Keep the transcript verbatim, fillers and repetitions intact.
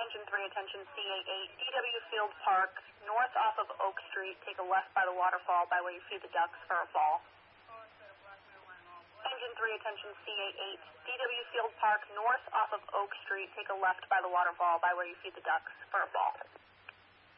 Engine three, attention C A eight, D W Field Park, north off of Oak Street, take a left by the waterfall by where you feed the ducks for a fall. Engine three, attention C A eight, D W Field Park, north off of Oak Street, take a left by the waterfall by where you feed the ducks for a fall.